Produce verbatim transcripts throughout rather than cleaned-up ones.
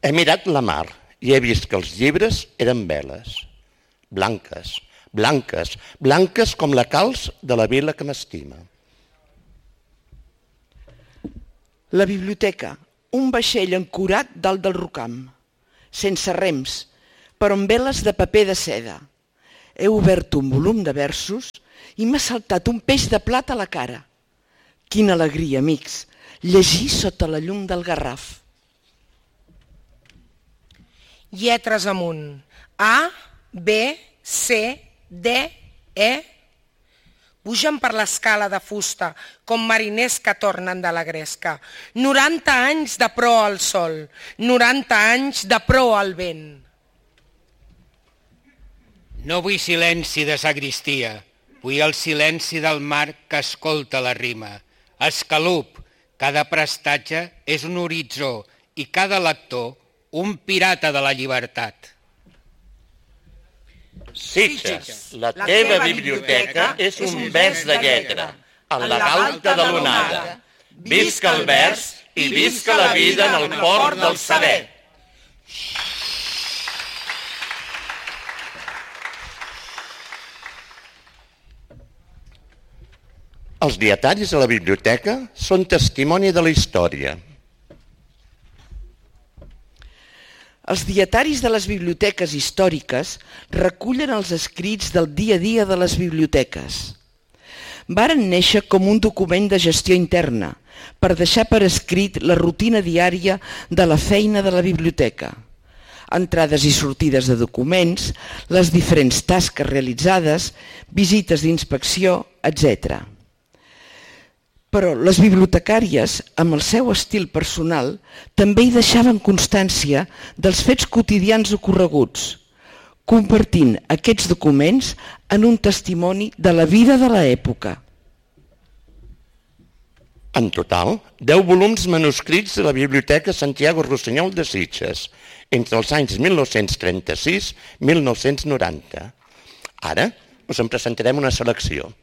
He mirat la mar i he vist que els llibres eren veles, blanques, blanques, blanques com la calç de la vila que m'estima. La biblioteca, un vaixell ancorat dalt del rocam, sense rems, però amb veles de paper de seda. He obert un volum de versos i m'ha saltat un peix de plata a la cara. Quina alegria, amics, llegir sota la llum del Garraf. Lletres amunt. A, B, C, D, E. Pugen per l'escala de fusta, com mariners que tornen de la gresca. noranta anys de proa al sol, noranta anys de proa al vent. No vull silenci de sagristia, vull el silenci del mar que escolta la rima. Escalup, cada prestatge és un horitzó i cada lector un pirata de la llibertat. Sitges, la teva biblioteca és un vers de lletra, en la galta de l'onada. Visca el vers i visca la vida en el port del saber. Els dietaris a la biblioteca són testimoni de la història. Els dietaris de les biblioteques històriques recullen els escrits del dia a dia de les biblioteques. Varen néixer com un document de gestió interna, per deixar per escrit la rutina diària de la feina de la biblioteca. Entrades i sortides de documents, les diferents tasques realitzades, visites d'inspecció, etcètera. Però les bibliotecàries, amb el seu estil personal, també hi deixaven constància dels fets quotidians ocorreguts, convertint aquests documents en un testimoni de la vida de l'època. En total, deu volums manuscrits de la Biblioteca Santiago Rossinyol de Sitges, entre els anys mil nou-cents trenta-sis i mil nou-cents noranta. Ara us en presentarem una selecció.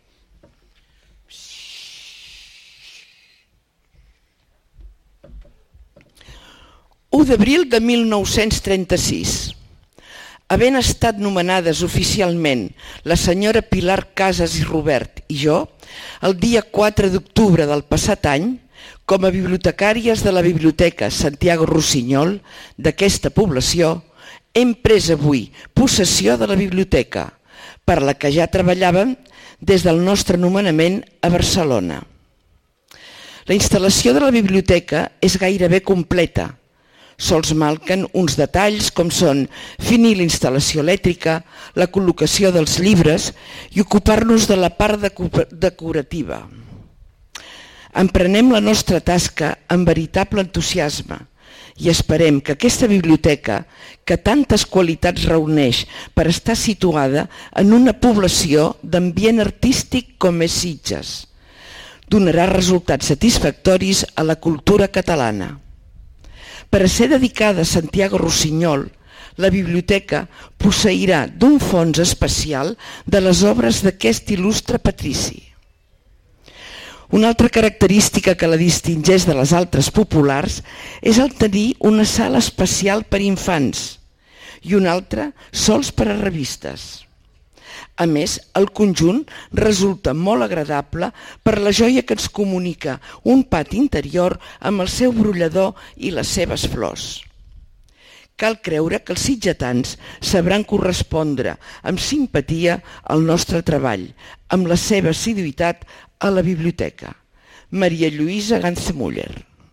u d'abril de mil nou-cents trenta-sis. Havent estat nomenades oficialment la senyora Pilar Casas i Robert i jo, el dia quatre d'octubre del passat any, com a bibliotecàries de la Biblioteca Santiago Rossinyol d'aquesta població, hem pres avui possessió de la biblioteca, per la que ja treballàvem des del nostre nomenament a Barcelona. La instal·lació de la biblioteca és gairebé completa. Sols manquen uns detalls com són finir l'instal·lació elèctrica, la col·locació dels llibres i ocupar-nos de la part decorativa. Emprenem la nostra tasca amb veritable entusiasme i esperem que aquesta biblioteca, que tantes qualitats reuneix per estar situada en una població d'ambient artístic com és Sitges, donarà resultats satisfactoris a la cultura catalana. Per a ser dedicada a Santiago Rossinyol, la biblioteca posseirà d'un fons especial de les obres d'aquest il·lustre patrici. Una altra característica que la distingeix de les altres populars és el tenir una sala especial per a infants i una altra sols per a revistes. A més, el conjunt resulta molt agradable per la joia que ens comunica un pati interior amb el seu brollador i les seves flors. Cal creure que els sitgetans sabran correspondre amb simpatia al nostre treball, amb la seva assiduïtat a la biblioteca. Maria Lluïsa Ganzemuller.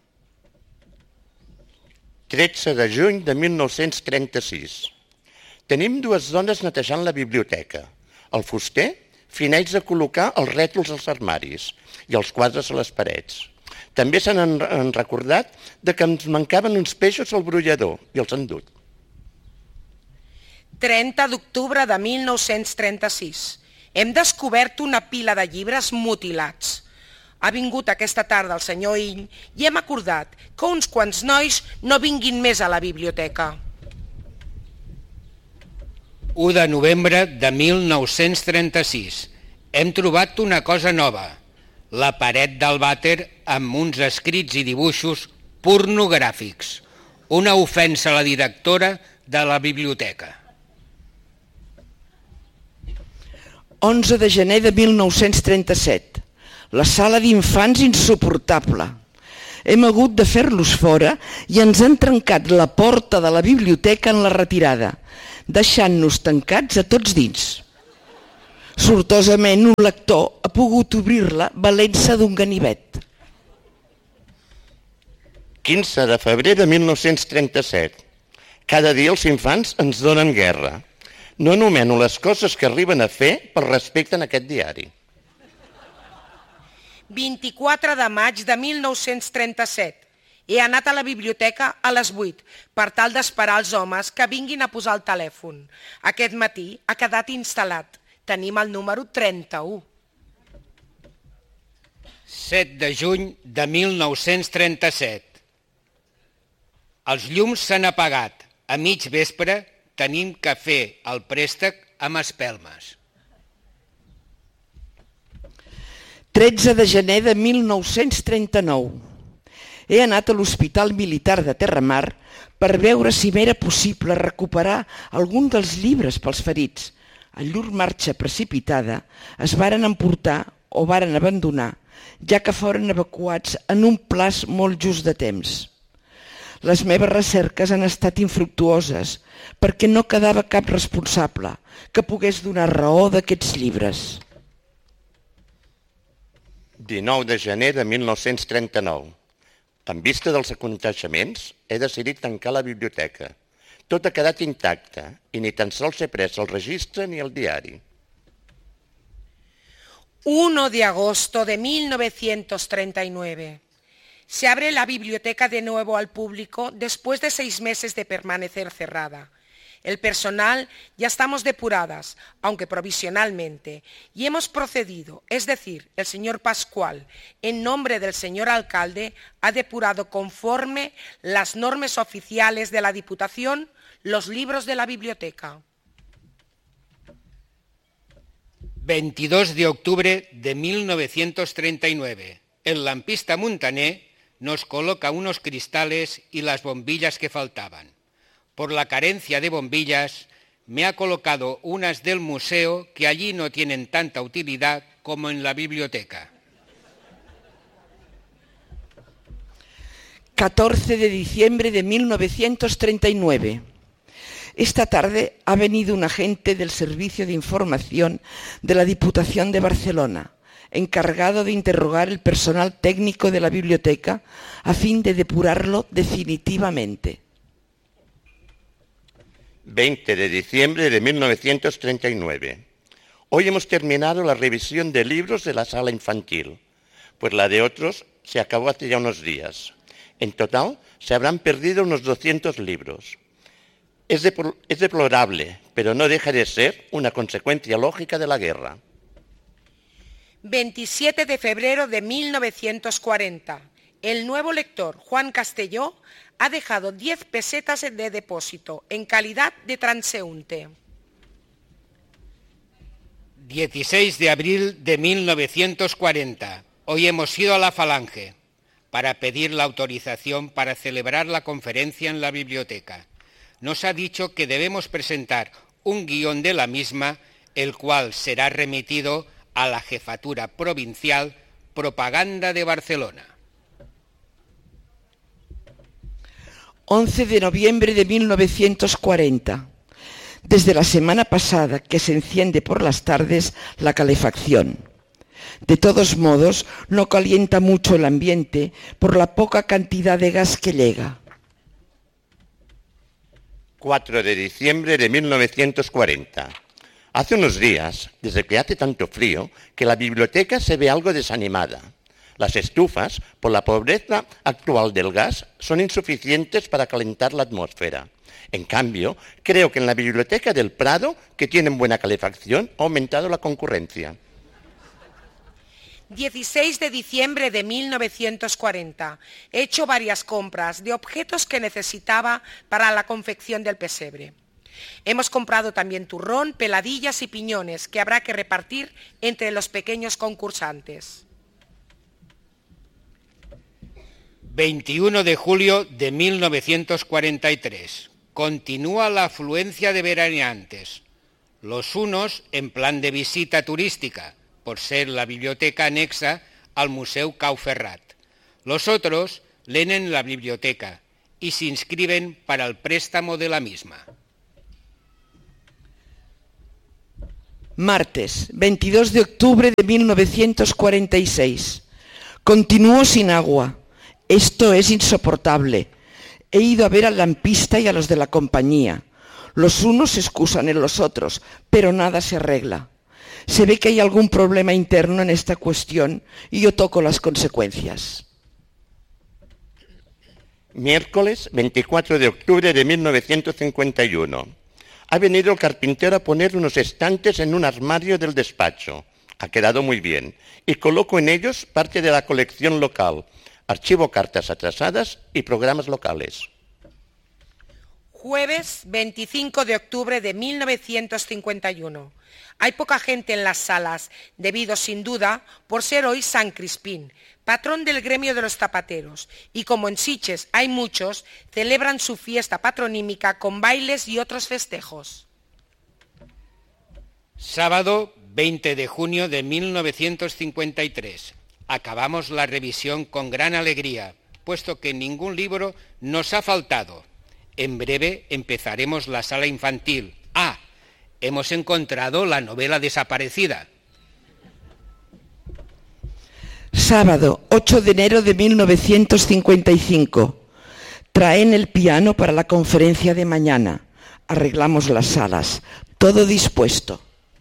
tretze de juny de mil nou-cents trenta-sis. Tenim dues dones netejant la biblioteca. El fuster fineix de col·locar els rètols als armaris i els quadres a les parets. També se n'han recordat de que ens mancaven uns peixos al brollador i els han dut. trenta d'octubre de mil nou-cents trenta-sis. Hem descobert una pila de llibres mutilats. Ha vingut aquesta tarda el senyor Ill i hem acordat que uns quants nois no vinguin més a la biblioteca. u de novembre de mil nou-cents trenta-sis. Hem trobat una cosa nova, la paret del vàter amb uns escrits i dibuixos pornogràfics. una ofensa a la directora de la biblioteca. onze de gener de mil nou-cents trenta-set. La sala d'infants insuportable. Hem hagut de fer-los fora i ens han trencat la porta de la biblioteca en la retirada, deixant-nos tancats a tots dins. Sortosament, un lector ha pogut obrir-la valent-se d'un ganivet. quinze de febrer de mil nou-cents trenta-set. Cada dia els infants ens donen guerra. No anomeno les coses que arriben a fer per respecte en aquest diari. vint-i-quatre de maig de mil nou-cents trenta-set. He anat a la biblioteca a les vuit per tal d'esperar els homes que vinguin a posar el telèfon. Aquest matí ha quedat instal·lat. Tenim el número trenta-u. set de juny de mil nou-cents trenta-set. Els llums s'han apagat. A mig vespre tenim que fer el préstec amb espelmes. tretze de gener de mil nou-cents trenta-nou. He anat a l'Hospital Militar de Terramar per veure si m'era possible recuperar algun dels llibres pels ferits. En llur marxa precipitada es varen emportar o varen abandonar, ja que foren evacuats en un plaç molt just de temps. Les meves recerques han estat infructuoses perquè no quedava cap responsable que pogués donar raó d'aquests llibres. dinou de gener de mil nou-cents trenta-nou. En vista dels aconteixements, he decidit tancar la biblioteca. Tot ha quedat intacte i ni tan sols he pres el registre ni el diari. uno de agosto de mil novecientos treinta y nueve. Se abre la biblioteca de nuevo al público después de seis meses de permanecer cerrada. El personal ya estamos depuradas, aunque provisionalmente, y hemos procedido, es decir, el señor Pascual, en nombre del señor alcalde, ha depurado conforme las normas oficiales de la Diputación los libros de la biblioteca. veintidós de octubre de mil novecientos treinta y nueve. El lampista Montaner nos coloca unos cristales y las bombillas que faltaban. Por la carencia de bombillas, me ha colocado unas del museo que allí no tienen tanta utilidad como en la biblioteca. catorce de diciembre de mil novecientos treinta y nueve. Esta tarde ha venido un agente del Servicio de Información de la Diputación de Barcelona, encargado de interrogar el personal técnico de la biblioteca a fin de depurarlo definitivamente. veinte de diciembre de mil novecientos treinta y nueve. Hoy hemos terminado la revisión de libros de la sala infantil, pues la de otros se acabó hace ya unos días. En total se habrán perdido unos doscientos libros. Es, depl- es deplorable, pero no deja de ser una consecuencia lógica de la guerra. veintisiete de febrero de mil novecientos cuarenta. El nuevo lector, Juan Castelló, ha dejado diez pesetas de depósito en calidad de transeúnte. dieciséis de abril de mil novecientos cuarenta. Hoy hemos ido a la Falange para pedir la autorización para celebrar la conferencia en la biblioteca. Nos ha dicho que debemos presentar un guión de la misma, el cual será remitido a la Jefatura Provincial Propaganda de Barcelona. once de noviembre de mil novecientos cuarenta. Desde la semana pasada que se enciende por las tardes la calefacción. De todos modos, no calienta mucho el ambiente por la poca cantidad de gas que llega. cuatro de diciembre de mil novecientos cuarenta. Hace unos días, desde que hace tanto frío, que la biblioteca se ve algo desanimada. Las estufas, por la pobreza actual del gas, son insuficientes para calentar la atmósfera. En cambio, creo que en la biblioteca del Prado, que tienen buena calefacción, ha aumentado la concurrencia. dieciséis de diciembre de mil novecientos cuarenta. He hecho varias compras de objetos que necesitaba para la confección del pesebre. Hemos comprado también turrón, peladillas y piñones que habrá que repartir entre los pequeños concursantes. veintiuno de julio de mil novecientos cuarenta y tres. Continúa la afluencia de veraneantes. Los unos en plan de visita turística, por ser la biblioteca anexa al Museu Cau Ferrat. Los otros leen en la biblioteca y se inscriben para el préstamo de la misma. Martes, veintidós de octubre de mil novecientos cuarenta y seis. Continúo sin agua. Esto es insoportable. He ido a ver al lampista y a los de la compañía. Los unos se excusan en los otros, pero nada se arregla. Se ve que hay algún problema interno en esta cuestión y yo toco las consecuencias. Miércoles veinticuatro de octubre de mil novecientos cincuenta y uno. Ha venido el carpintero a poner unos estantes en un armario del despacho. Ha quedado muy bien. Y coloco en ellos parte de la colección local. Archivo cartas atrasadas y programas locales. Jueves veinticinco de octubre de mil novecientos cincuenta y uno. Hay poca gente en las salas, debido sin duda por ser hoy San Crispín, patrón del gremio de los zapateros, y como en Sitges hay muchos, celebran su fiesta patronímica con bailes y otros festejos. Sábado veinte de junio de mil novecientos cincuenta y tres. Acabamos la revisión con gran alegría, puesto que ningún libro nos ha faltado. En breve empezaremos la sala infantil. Ah, hemos encontrado la novela desaparecida. Sábado, ocho de enero de mil novecientos cincuenta y cinco. Traen el piano para la conferencia de mañana. Arreglamos las salas. Todo dispuesto.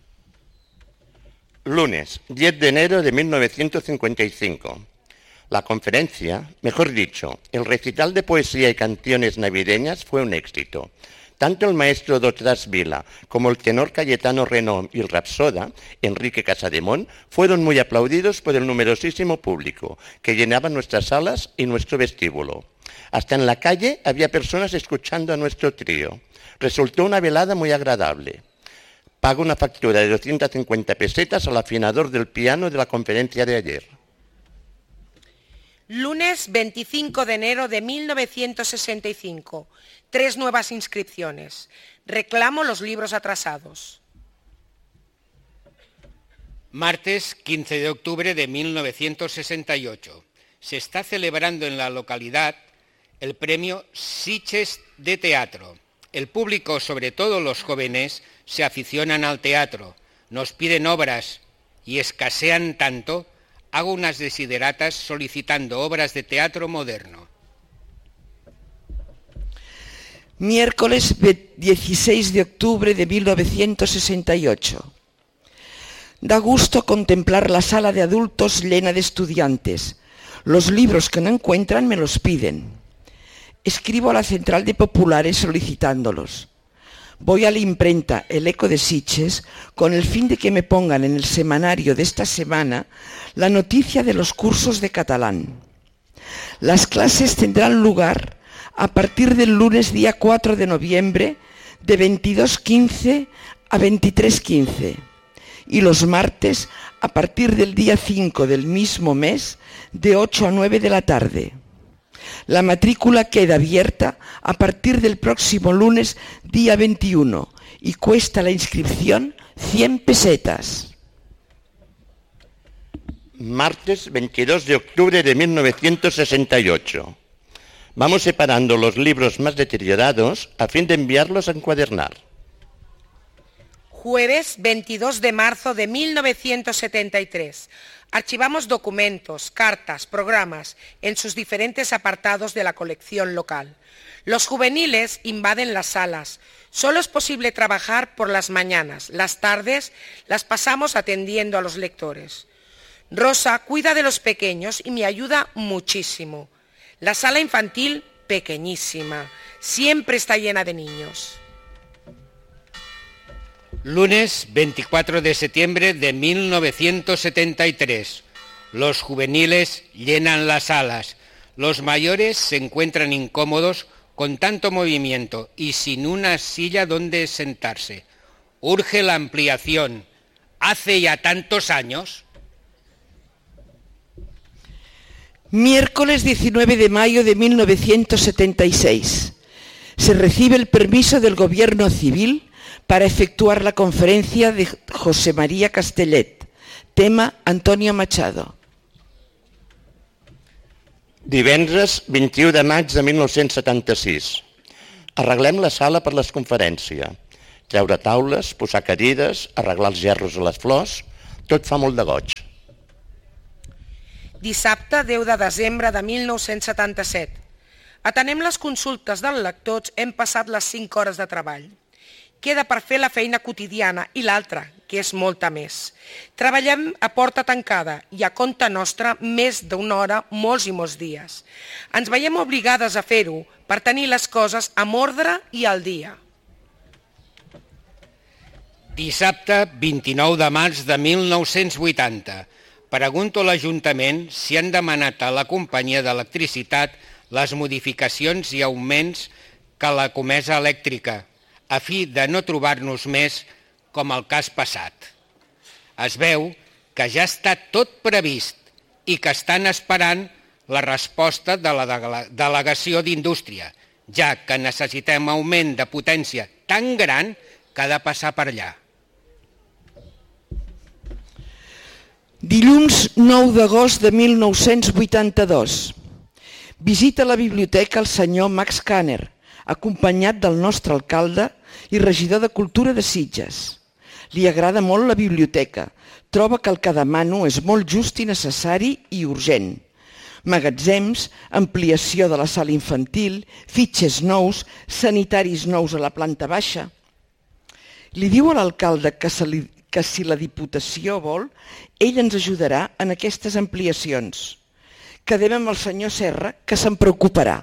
Lunes, diez de enero de mil novecientos cincuenta y cinco. La conferencia, mejor dicho, el recital de poesía y canciones navideñas fue un éxito. Tanto el maestro Dotras Vila como el tenor Cayetano Renom y el rapsoda Enrique Casademont fueron muy aplaudidos por el numerosísimo público que llenaba nuestras salas y nuestro vestíbulo. Hasta en la calle había personas escuchando a nuestro trío. Resultó una velada muy agradable. Pago una factura de doscientas cincuenta pesetas al afinador del piano de la conferencia de ayer. Lunes veinticinco de enero de mil novecientos sesenta y cinco. Tres nuevas inscripciones. Reclamo los libros atrasados. Martes quince de octubre de mil novecientos sesenta y ocho. Se está celebrando en la localidad el premio Sitges de Teatro. El público, sobre todo los jóvenes, se aficionan al teatro, nos piden obras y escasean tanto. Hago unas desideratas solicitando obras de teatro moderno. Miércoles dieciséis de octubre de mil novecientos sesenta y ocho. Da gusto contemplar la sala de adultos llena de estudiantes. Los libros que no encuentran me los piden. Escribo a la central de populares solicitándolos. Voy a la imprenta El Eco de Sitges con el fin de que me pongan en el semanario de esta semana la noticia de los cursos de catalán. Las clases tendrán lugar a partir del lunes día cuatro de noviembre de veintidós quince a veintitrés quince y los martes a partir del día cinco del mismo mes de ocho a nueve de la tarde. La matrícula queda abierta a partir del próximo lunes día veintiuno y cuesta la inscripción cien pesetas. Martes veintidós de octubre de mil novecientos sesenta y ocho. Vamos separando los libros más deteriorados a fin de enviarlos a encuadernar. Jueves veintidós de marzo de mil novecientos setenta y tres. Archivamos documentos, cartas, programas en sus diferentes apartados de la colección local. Los juveniles invaden las salas. Solo es posible trabajar por las mañanas. Las tardes las pasamos atendiendo a los lectores. Rosa cuida de los pequeños y me ayuda muchísimo. La sala infantil, pequeñísima, siempre está llena de niños. Lunes veinticuatro de septiembre de mil novecientos setenta y tres. Los juveniles llenan las salas. Los mayores se encuentran incómodos con tanto movimiento y sin una silla donde sentarse. Urge la ampliación. Hace ya tantos años. Miércoles diecinueve de mayo de mil novecientos setenta y seis. Se recibe el permiso del Gobierno Civil para efectuar la conferencia de José María Castellet. Tema: Antonio Machado. Divendres vint-i-u de maig de mil nou-cents setanta-sis. Arreglem la sala per les conferències. Treure taules, posar cadires, arreglar els gerros a les flors, tot fa molt de goig. Dissabte deu de desembre de mil nou-cents setanta-set. Atenem les consultes dels lectors, hem passat les cinc hores de treball. Queda per fer la feina quotidiana i l'altra, que és molta més. Treballem a porta tancada i a compte nostra més d'una hora, molts i molts dies. Ens veiem obligades a fer-ho per tenir les coses amb ordre i al dia. Dissabte vint-i-nou de març de mil nou-cents vuitanta. Pregunto a l'Ajuntament si han demanat a la companyia d'electricitat les modificacions i augments que la comesa elèctrica, a fi de no trobar-nos més com el cas passat. Es veu que ja està tot previst i que estan esperant la resposta de la delegació d'Indústria, ja que necessitem augment de potència tan gran que ha de passar per allà. Dilluns nou d'agost de mil nou-cents vuitanta-dos. Visita a la biblioteca el senyor Max Kanner, acompanyat del nostre alcalde i regidor de Cultura de Sitges. Li agrada molt la biblioteca, troba que el que demano és molt just i necessari i urgent. Magatzems, ampliació de la sala infantil, fitxers nous, sanitaris nous a la planta baixa. Li diu a l'alcalde que, se li, que si la Diputació vol, ell ens ajudarà en aquestes ampliacions. Quedem amb el senyor Serra, que se'n preocuparà.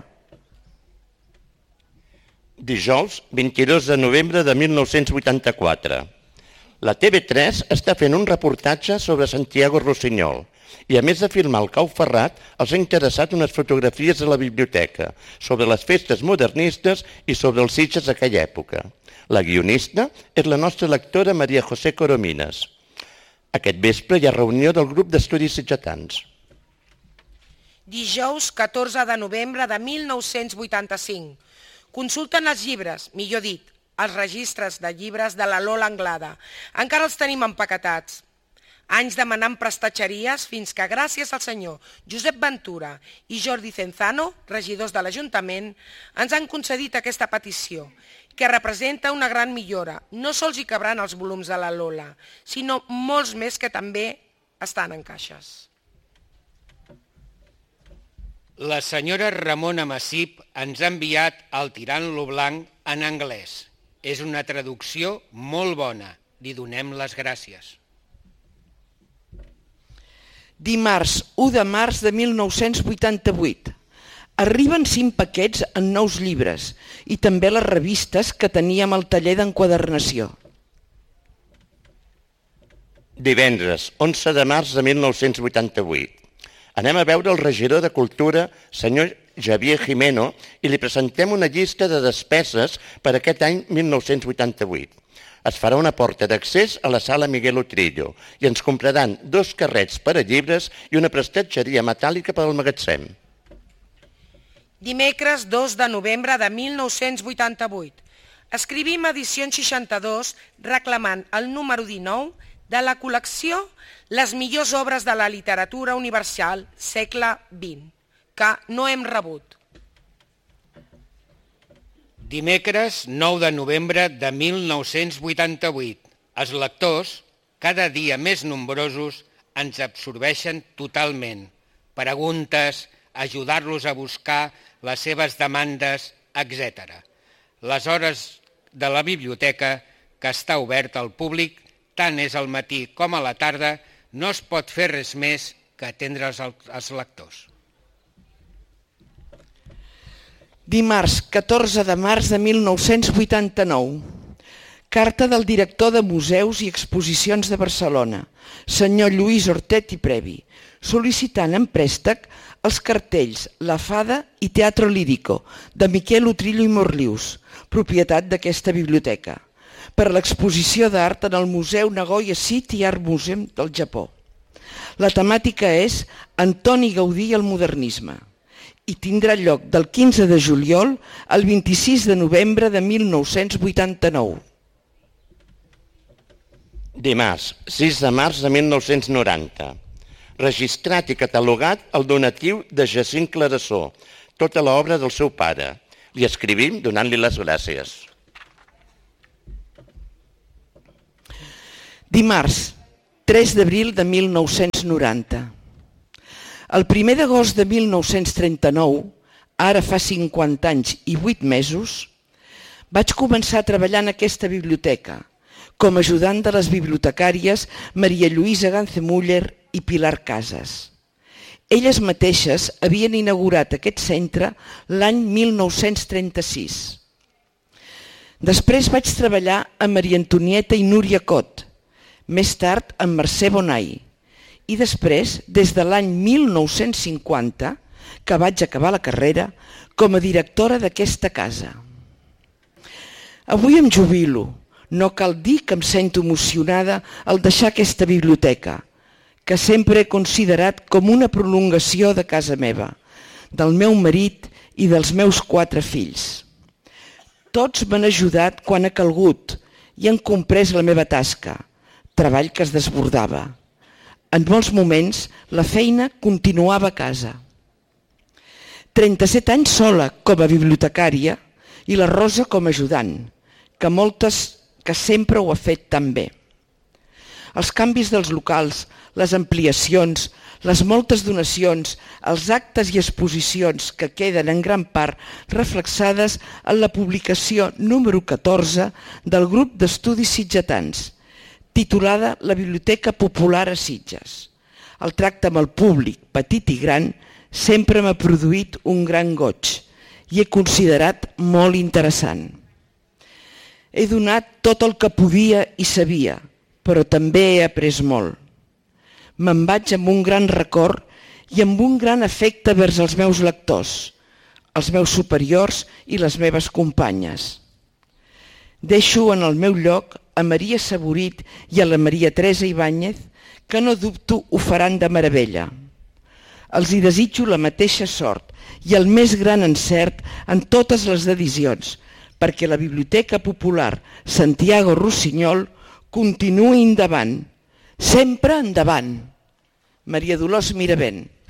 Dijous, vint-i-dos de novembre de mil nou-cents vuitanta-quatre. La T V tres està fent un reportatge sobre Santiago Rossinyol i, a més de filmar el cau Ferrat, els ha interessat unes fotografies de la biblioteca sobre les festes modernistes i sobre els Sitges d'aquella època. La guionista és la nostra lectora Maria José Coromines. Aquest vespre hi ha reunió del grup d'estudis sitgetans. Dijous catorze de novembre de mil nou-cents vuitanta-cinc. Consulten els llibres, millor dit, els registres de llibres de la Lola Anglada. Encara els tenim empaquetats. Anys demanant prestatgeries fins que, gràcies al senyor Josep Ventura i Jordi Cenzano, regidors de l'Ajuntament, ens han concedit aquesta petició, que representa una gran millora. No sols hi cabran els volums de la Lola, sinó molts més que també estan en caixes. La senyora Ramona Massip ens ha enviat el Tirant-lo blanc en anglès. És una traducció molt bona. Li donem les gràcies. Dimarts, u de març de mil nou-cents vuitanta-vuit. Arriben cinc paquets en nous llibres i també les revistes que teníem al taller d'enquadernació. Divendres, onze de març de mil nou-cents vuitanta-vuit. Anem a veure el regidor de Cultura, senyor Javier Jimeno, i li presentem una llista de despeses per aquest any mil nou-cents vuitanta-vuit. Es farà una porta d'accés a la sala Miguel Utrillo i ens compraran dos carrets per a llibres i una prestatgeria metàl·lica per al magatzem. Dimecres dos de novembre de mil nou-cents vuitanta-vuit. Escrivim edició seixanta-dos reclamant el número dinou de la col·lecció Les millors obres de la literatura universal segle vint, que no hem rebut. Dimecres nou de novembre de mil nou-cents vuitanta-vuit. Els lectors, cada dia més nombrosos, ens absorbeixen totalment. Preguntes, ajudar-los a buscar les seves demandes, etcètera. Les hores de la biblioteca, que està oberta al públic, tant és al matí com a la tarda, no es pot fer res més que atendre els lectors. Dimarts, catorze de març de mil nou-cents vuitanta-nou. Carta del director de Museus i Exposicions de Barcelona, senyor Lluís Hortet i Previ, sol·licitant en préstec els cartells La Fada i Teatro Lírico, de Miquel Utrillo i Morlius, propietat d'aquesta biblioteca, per a l'exposició d'art en el Museu Nagoya City Art Museum del Japó. La temàtica és Antoni Gaudí i el modernisme i tindrà lloc del quinze de juliol al vint-i-sis de novembre de mil nou-cents vuitanta-nou. Dimarts, sis de març de mil nou-cents noranta. Registrat i catalogat el donatiu de Jacint Clarasó, tota l'obra del seu pare. Li escrivim donant-li les gràcies. Dimarts, tres d'abril de mil nou-cents noranta. El primer d'agost de mil nou-cents trenta-nou, ara fa cinquanta anys i vuit mesos, vaig començar a treballar en aquesta biblioteca com a ajudant de les bibliotecàries Maria Lluïsa Gancemuller i Pilar Casas. Elles mateixes havien inaugurat aquest centre l'any mil nou-cents trenta-sis. Després vaig treballar amb Maria Antonieta i Núria Cot, més tard amb Mercè Bonai, i després, des de l'any mil nou-cents cinquanta, que vaig acabar la carrera, com a directora d'aquesta casa. Avui em jubilo. No cal dir que em sento emocionada al deixar aquesta biblioteca, que sempre he considerat com una prolongació de casa meva, del meu marit i dels meus quatre fills. Tots m'han ajudat quan ha calgut i han comprès la meva tasca, treball que es desbordava. En molts moments la feina continuava a casa. trenta-set anys sola com a bibliotecària i la Rosa com a ajudant, que moltes que sempre ho ha fet tan bé. Els canvis dels locals, les ampliacions, les moltes donacions, els actes i exposicions que queden en gran part reflexades en la publicació número catorze del grup d'estudis sitgetans, titulada La Biblioteca Popular a Sitges. El tracte amb el públic, petit i gran, sempre m'ha produït un gran goig i he considerat molt interessant. He donat tot el que podia i sabia, però també he après molt. Me'n vaig amb un gran record i amb un gran afecte vers els meus lectors, els meus superiors i les meves companyes. Deixo en el meu lloc a Maria Saborit i a la Maria Teresa Ibáñez, que no dubto ho faran de meravella. Els hi desitjo la mateixa sort i el més gran encert en totes les edicions, perquè la Biblioteca Popular Santiago Rossinyol continuï endavant, sempre endavant. Maria Dolors Miravent.